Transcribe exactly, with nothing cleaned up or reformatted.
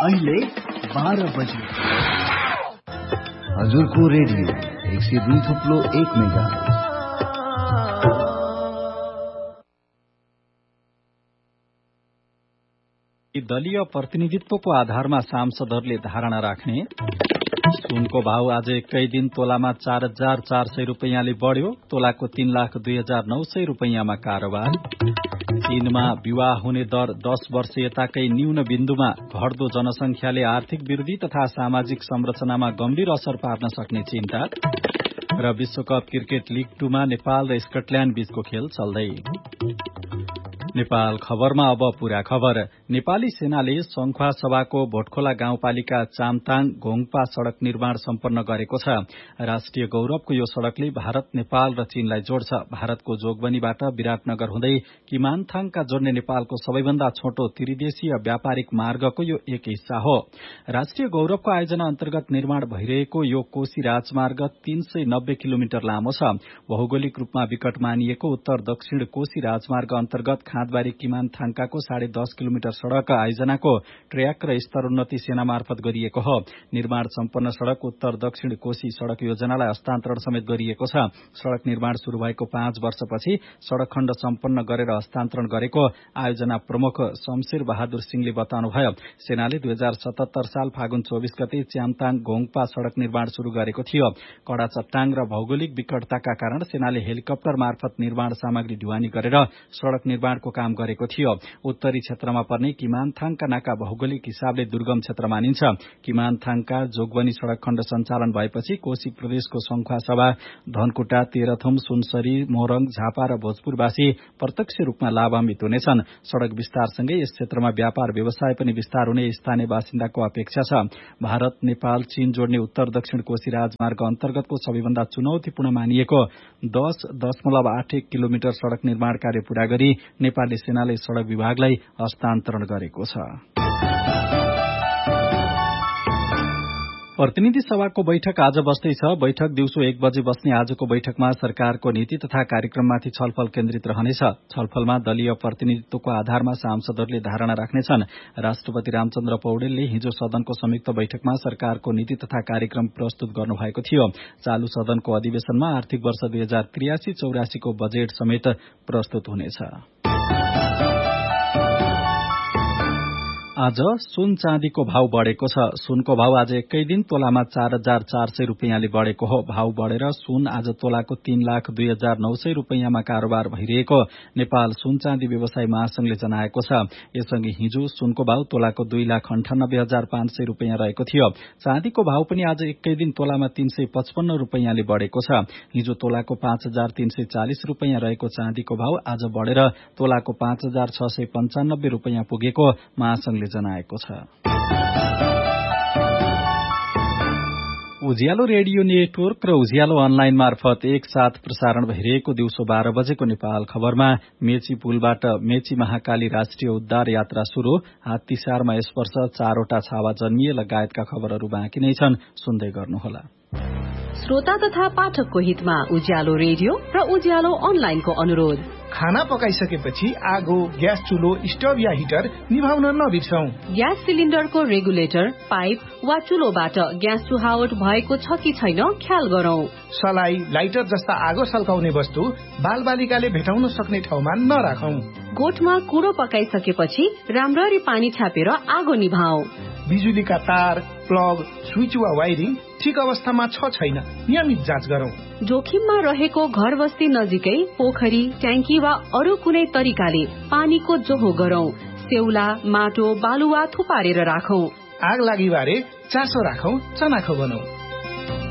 अहिले बाह्र बजे हजुरको रेडियो एक सय दुई थुप्लो एक मेगा। दलीय प्रतिनिधित्वको आधारमा सांसदहरूले धारणा राख्ने, सुनको भाव आज एकै दिन तोलामा चार हजार चार सय रूपियाँले बढ़्यो, तोलाको तीन लाख दुई हजार नौ सय रूपियाँमा कारोबार। चीनमा विवाह हुने दर दस वर्ष यताकै न्यून बिन्दुमा, घट्दो जनसंख्याले आर्थिक वृद्धि तथा सामाजिक संरचनामा गम्भीर असर पार्न सक्ने चिन्ता। र विश्वकप क्रिकेट लीग टूमा नेपाल र स्कटल्याण्ड बीचको खेल चल्दै। नेपाल खबरमा अब पूरा खबर। नेपाली सेनाले संखुवा सभाको भोटखोला गाउँपालिका चामताङ घोङपा सड़क निर्माण सम्पन्न गरेको छ। राष्ट्रिय गौरवको यो सड़कले भारत, नेपाल र चीनलाई जोड्छ। भारतको जोगबनीबाट विराटनगर हुँदै किमानथाङका जोड्ने नेपालको सबैभन्दा छोटो त्रिदेशीय व्यापारिक मार्गको यो एक हिस्सा हो। राष्ट्रिय गौरवको आयोजना अन्तर्गत निर्माण भइरहेको यो कोशी राजमार्ग तीन सय नब्बे किलोमिटर लामो छ। भौगोलिक रूपमा विकट मानिएको उत्तर दक्षिण कोशी राजमार्ग अन्तर्गत खाँदबारी किमानथाङकाको साढे दस किलोमिटर सड़क आयोजनाको ट्र्याक र स्तरोन्नति सेना मार्फत गरिएको हो। निर्माण सम्पन्न सड़क उत्तर दक्षिण कोशी सड़क योजनालाई हस्तान्तरण समेत गरिएको छ। सड़क निर्माण शुरू भएको पाँच वर्षपछि सड़क खण्ड सम्पन्न गरेर हस्तान्तरण गरेको आयोजना प्रमुख शमशेर बहादुर सिंहले बताउनुभयो। सेनाले दुई हजार सतहत्तर साल फागुन चौबीस गते च्यामताङ घोङपा सड़क निर्माण शुरू गरेको थियो। कड़ा चट्टाङ र भौगोलिक विकटताका कारण सेनाले हेलिकप्टर मार्फत निर्माण सामग्री ढुवानी गरेर सड़क निर्माणको काम गरेको थियो। उत्तरी क्षेत्रमा पर्ने किमानथाङका नाका भौगोलिक हिसाबले दुर्गम क्षेत्र मानिन्छ। किमानथाङका जोगबनी सड़क खण्ड सञ्चालन भएपछि कोशी प्रदेशको संखुवा सभा, धनकुटा, तेह्रथुम, सुनसरी, मोरङ, झापा र भोजपुरवासी प्रत्यक्ष रूपमा लाभान्वित हुनेछन्। सड़क विस्तारसँगै यस क्षेत्रमा व्यापार व्यवसाय पनि विस्तार हुने स्थानीय बासिन्दाको अपेक्षा छ। भारत, नेपाल, चीन जोड्ने उत्तर दक्षिण कोशी राजमार्ग अन्तर्गतको सबैभन्दा चुनौतीपूर्ण मानिएको दस दशमलव आठ एक किलोमिटर सड़क निर्माण कार्य पूरा गरी नेपाली सेनाले सड़क विभागलाई हस्तान्तरण गरेको छ। प्रतिनिधि सभाको बैठक आज बस्दैछ। बैठक दिउँसो एक बजे बस्ने आजको बैठकमा सरकारको नीति तथा कार्यक्रममाथि छलफल केन्द्रित रहनेछ। छलफलमा दलीय प्रतिनिधित्वको आधारमा सांसदहरूले धारणा राख्नेछन्। राष्ट्रपति रामचन्द्र पौडेलले हिजो सदनको संयुक्त बैठकमा सरकारको नीति तथा कार्यक्रम प्रस्तुत गर्नुभएको थियो। चालू सदनको अधिवेशनमा आर्थिक वर्ष दुई हजार त्रियासी चौरासीको बजेट समेत प्रस्तुत हुनेछ। आज सुन चाँदीको भाव बढ़ेको छ। सुनको भाव आज एकै दिन तोलामा चार हजार चार सय रूपियाँले बढ़ेको हो। भाव बढ़ेर सुन आज तोलाको तीन लाख दुई हजार नौ सय रूपियाँमा कारोबार भइरहेको नेपाल सुन चाँदी व्यवसाय महासंघले जनाएको छ। यसअघि हिजो सुनको भाव तोलाको दुई लाख अन्ठानब्बे हजार पाँच सय रूपियाँ रहेको थियो। चाँदीको भाव पनि आज एकै दिन तोलामा तीन सय पचपन्न रूपियाँले बढ़ेको छ। हिजो तोलाको पाँच हजार तीन सय चालिस रूपियाँ रहेको चाँदीको भाव आज बढ़ेर तोलाको पाँच हजार छ सय पञ्चानब्बे रूपियाँ पुगेको महासंघले जनाएको छ। उज्यालो रेडियो नेटवर्क र उज्यालो अनलाइन मार्फत एक साथ प्रसारण भइरहेको दिउँसो बाह्र बजेको नेपाल खबरमा मेची पुलबाट मेची महाकाली राष्ट्रिय उद्धार यात्रा शुरू, हात्तीसारमा यस वर्ष चारवटा छावा जन्मिए लगायतका खबरहरू बाँकी नै छन्। सुन्दै गर्नुहोला। श्रोता तथा पाठकको हितमा उज्यालो रेडियो र उज्यालो अनलाइनको अनुरोध। खाना पकाइसकेपछि आगो, ग्यास चुलो, स्टोभ या हिटर निभाउन नबिर्सौं। ग्यास सिलिन्डरको रेगुलेटर, पाइप वा चुलोबाट ग्यास चुहावट भएको छ कि छैन ख्याल गरौं। सलाई, लाइटर जस्ता आगो सल्काउने वस्तु बालबालिकाले भेटाउन सक्ने ठाउँमा नराखौं। गोठमा कुरो पकाइसकेपछि राम्ररी पानी छापेर आगो निभाऊ। बिजुलीका तार, प्लग, स्विच वा वायरिङ ठिक अवस्थामा छ छैन नियमित जाँच गरौं। जोखिममा रहेको घर बस्ती नजिकै पोखरी, ट्याङ्की वा अरू कुनै तरिकाले पानीको जोहो गरौं। सेउला, माटो, बालुवा थुपारेर राखौं। आग लागि बारे चासो राखौं, चनाखो बनाऊ।